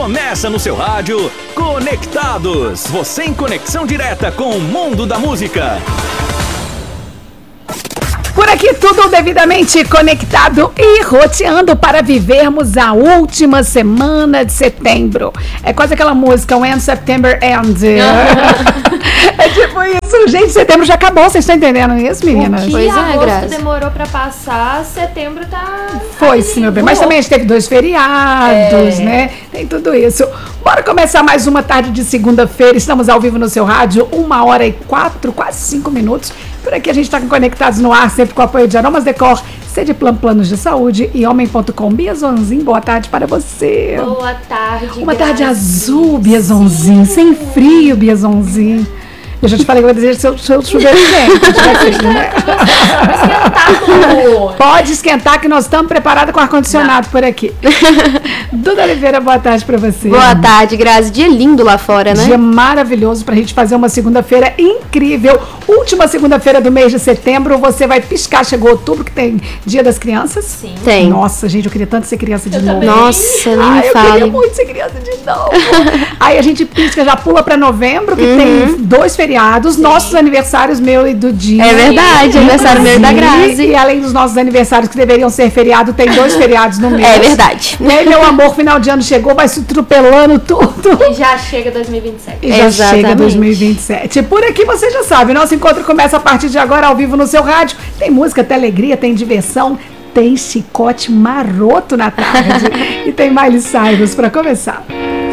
Começa no seu rádio, Conectados. Você em conexão direta com o mundo da música. Por aqui tudo devidamente conectado e roteando para vivermos a última semana de setembro. É quase aquela música When September Ends. É tipo isso, gente, setembro já acabou, vocês estão entendendo isso, meninas? O que agosto demorou pra passar, setembro tá... Foi sim, meu bem, mas também a gente teve 2 feriados, né? Tem tudo isso. Bora começar mais uma tarde de segunda-feira, estamos ao vivo no seu rádio, 1h04, quase 5 minutos. Por aqui a gente está conectados no ar, sempre com o apoio de Aromas Decor, Cediplan Planos de Saúde e Homem.com. Biazonzinho, boa tarde para você. Boa tarde, uma tarde azul, Biazonzinho, sem frio, Biazonzinho. Eu já te falei que eu vou dizer seu chuveiro quente, né? Pode esquentar que nós estamos preparados com ar-condicionado por aqui. Duda Oliveira, boa tarde pra você. Boa tarde, Grazi. Dia lindo lá fora, né? Dia maravilhoso pra gente fazer uma segunda-feira incrível. Última segunda-feira do mês de setembro, você vai piscar, chegou outubro, que tem Dia das Crianças. Sim. Tem. Nossa, gente, eu queria tanto ser criança de novo. Também. Nossa, nem me eu fale. queria muito ser criança de novo. Aí a gente pisca, já pula pra novembro, que tem 2 feriados, nossos aniversários, meu e do dia. É verdade, aniversário meu e da Grazi. E além dos nossos aniversários que deveriam ser feriado, tem 2 feriados no mês. É verdade. E aí, meu amor, final de ano chegou, vai se atropelando tudo. E já chega 2027. E já Exatamente. chega 2027. Por aqui você já sabe, nosso encontro começa a partir de agora ao vivo no seu rádio. Tem música, tem alegria, tem diversão, tem chicote maroto na tarde. E tem Miley Cyrus pra começar.